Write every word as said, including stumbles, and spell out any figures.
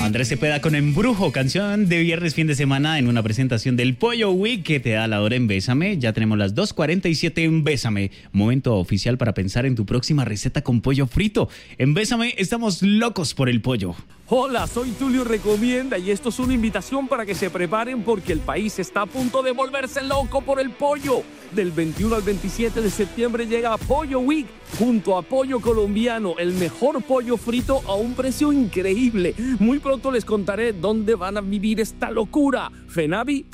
Andrés Cepeda con Embrujo, canción de viernes fin de semana en una presentación del Pollo Week que te da la hora en Bésame. Ya tenemos las dos cuarenta y siete en Bésame. Momento oficial para pensar en tu próxima receta con pollo frito. En Bésame estamos locos por el pollo. Hola, soy Tulio Recomienda y esto es una invitación para que se preparen porque el país está a punto de volverse loco por el pollo. Del veintiuno al veintisiete de septiembre llega Pollo Week junto a Pollo Colombiano, el mejor pollo frito a un precio increíble. Muy pronto les contaré dónde van a vivir esta locura. FENAVI